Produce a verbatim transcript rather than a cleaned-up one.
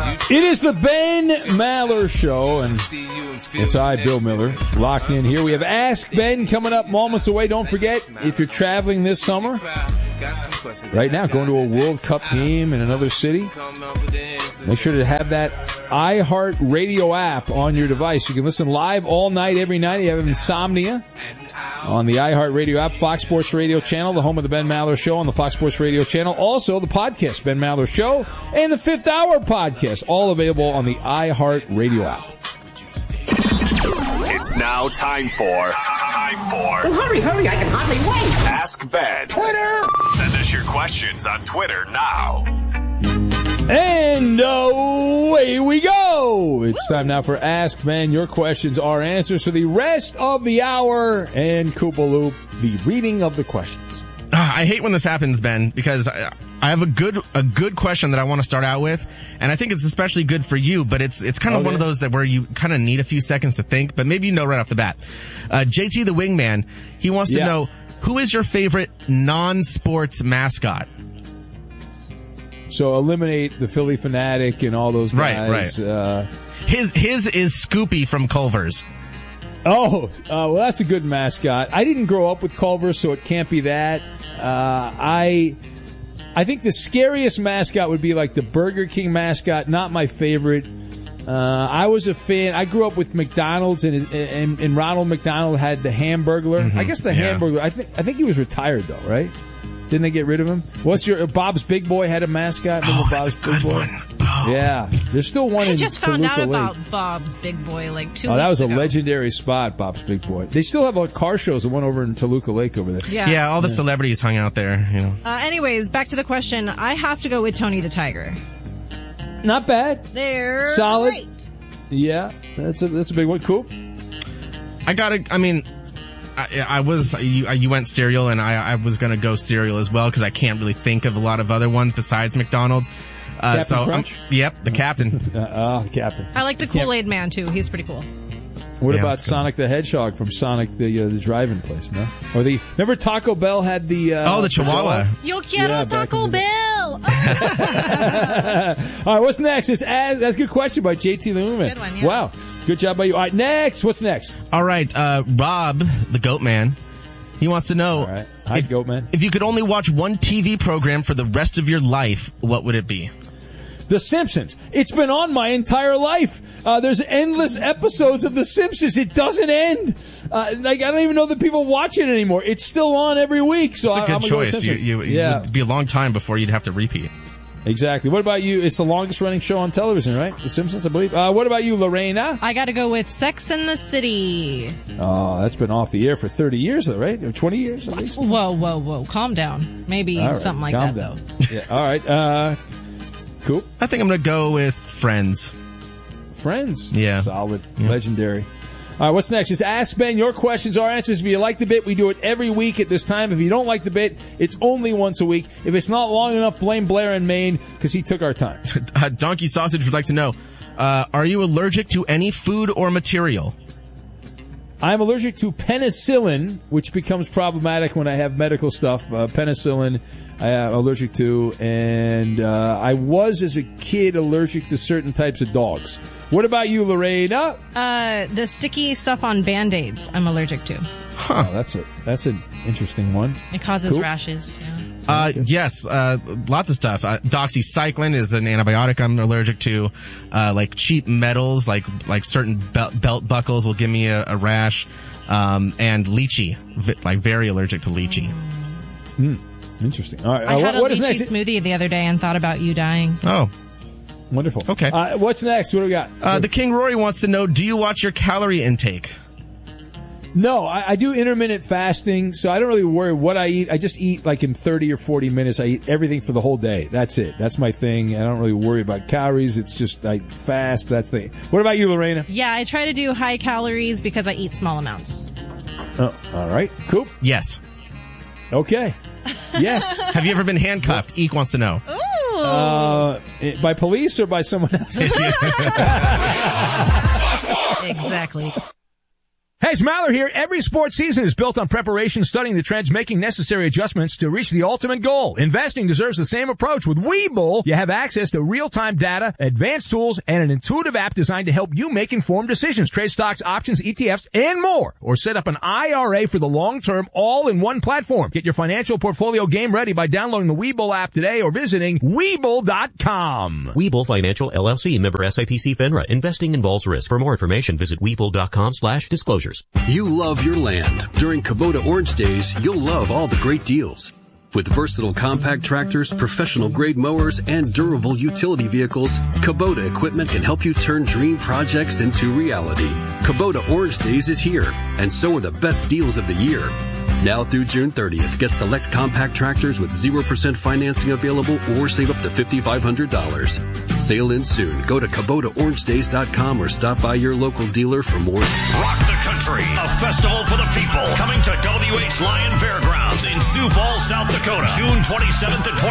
It is the Ben Maller Show, and it's I, Bill Miller, locked in here. We have Ask Ben coming up moments away. Don't forget, if you're traveling this summer, right now, going to a World Cup game in another city, make sure to have that iHeart Radio app on your device. You can listen live all night, every night. You have insomnia on the iHeart Radio app, Fox Sports Radio channel, the home of the Ben Maller Show on the Fox Sports Radio channel. Also, the podcast, Ben Maller Show, and the Fifth Hour podcast, all available on the iHeart Radio app. It's now time for... Time for... Well, hurry, hurry, I can hardly wait. Ask Ben. Twitter! Send us your questions on Twitter now. And away we go. It's time now for Ask Ben. Your questions, our answers for the rest of the hour. And Koopa Loop, the reading of the questions. Uh, I hate when this happens, Ben, because I, I have a good a good question that I want to start out with, and I think it's especially good for you, but it's it's kind of okay. one of those that where you kind of need a few seconds to think, but maybe you know right off the bat. Uh, J T the Wingman, he wants yeah. to know, who is your favorite non-sports mascot? So eliminate the Philly Fanatic and all those guys. Right, right. Uh, his his is Scoopy from Culver's. Oh, uh, well, that's a good mascot. I didn't grow up with Culver, so it can't be that. Uh, I, I think the scariest mascot would be like the Burger King mascot. Not my favorite. Uh, I was a fan. I grew up with McDonald's, and and, and Ronald McDonald had the Hamburglar. Mm-hmm. I guess the Yeah. Hamburglar. I think I think he was retired though, right? Didn't they get rid of him? What's your Bob's Big Boy had a mascot? Remember Oh, Bob's that's a good Big Boy? one. Oh. Yeah, there's still one I in just found Toluca out Lake. about Bob's Big Boy like two Oh, weeks that was a ago. legendary spot, Bob's Big Boy. They still have like car shows. The one over in Toluca Lake over there. Yeah. Yeah, all the celebrities hung out there, you know. Uh, anyways, back to the question. I have to go with Tony the Tiger. Not bad. They're Solid. great. Yeah, that's a that's a big one. Cool. I gotta, I mean, I, I was, you, you went cereal, and I, I was gonna go cereal as well, because I can't really think of a lot of other ones besides McDonald's. Uh, Captain so, Crunch? Um, yep, the captain. Uh, oh, Captain. I like the Can't- Kool-Aid Man, too. He's pretty cool. What Yeah, about that's good. Sonic the Hedgehog from Sonic the uh, the drive-in place? No, or the remember Taco Bell had the uh, Oh, the Chihuahua. Yo quiero Yeah, back Taco in the day. Bell! All right, what's next? It's as, that's a good question by J T the Moonman. Good one, yeah. Wow, good job by you. All right, next. What's next? All right, uh, Rob, the Goat Man, he wants to know, All right, hi, if, Goat Man. if you could only watch one T V program for the rest of your life, what would it be? The Simpsons. It's been on my entire life. Uh, there's endless episodes of The Simpsons. It doesn't end. Uh, like I don't even know that people watch it anymore. It's still on every week. So It's a I, good I'm gonna go with choice. You, Simpsons. you, it yeah, would be a long time before you'd have to repeat. exactly. What about you? It's the longest running show on television, right? The Simpsons, I believe. Uh, what about you, Lorena? I gotta go with Sex and the City. Oh, that's been off the air for thirty years, though, right? Or twenty years at least. Whoa, whoa, whoa. Calm down. Maybe All right, something like calm that, down. though. Yeah. All right. Uh, cool. I think I'm going to go with Friends. Friends. Yeah. Solid. Yeah. Legendary. All right, what's next? It's Ask Ben. Your questions, our answers. If you like the bit, we do it every week at this time. If you don't like the bit, it's only once a week. If it's not long enough, blame Blair in Maine because he took our time. Uh, Donkey Sausage would like to know, uh, are you allergic to any food or material? I'm allergic to penicillin, which becomes problematic when I have medical stuff. Uh, penicillin, I am allergic to, and uh, I was as a kid allergic to certain types of dogs. What about you, Lorena? Uh, the sticky stuff on Band-Aids I'm allergic to. Oh, that's a that's an interesting one. It causes Cool. rashes. Yeah. Uh, yes, uh, lots of stuff. Uh, doxycycline is an antibiotic I'm allergic to. Uh, like cheap metals, like like certain belt, belt buckles will give me a, a rash. Um, and lychee, v- like very allergic to lychee. Hmm. Interesting. All right. I uh, had what, what a is lychee next? smoothie the other day and thought about you dying. Oh, Wonderful. Okay. Uh, what's next? What do we got? uh, the King Rory wants to know, do you watch your calorie intake? No, I, I do intermittent fasting, so I don't really worry what I eat. I just eat like in thirty or forty minutes. I eat everything for the whole day. That's it. That's my thing. I don't really worry about calories. It's just I fast. That's the. What about you, Lorena? Yeah, I try to do high calories because I eat small amounts. Oh, all right. Cool. Yes. Okay. Yes. Have you ever been handcuffed? Eek wants to know. Uh, by police or by someone else? Exactly. Hey, it's Maller here. Every sports season is built on preparation, studying the trends, making necessary adjustments to reach the ultimate goal. Investing deserves the same approach. With Webull, you have access to real-time data, advanced tools, and an intuitive app designed to help you make informed decisions. Trade stocks, options, E T Fs, and more. Or set up an I R A for the long term, all in one platform. Get your financial portfolio game ready by downloading the Webull app today or visiting Webull dot com. Webull Financial, L L C, member S I P C FINRA. Investing involves risk. For more information, visit Webull dot com slash disclosures. You love your land. During Kubota Orange Days, you'll love all the great deals. With versatile compact tractors, professional-grade mowers, and durable utility vehicles, Kubota equipment can help you turn dream projects into reality. Kubota Orange Days is here, and so are the best deals of the year. Now through June thirtieth, get select compact tractors with zero percent financing available or save up to five thousand five hundred dollars. Sale ends soon. Go to Kubota Orange Days dot com or stop by your local dealer for more. Rock the Country, a festival for the people. Coming to W H Lyon Fairgrounds in Sioux Falls, South Dakota, June twenty-seventh and twenty-eighth.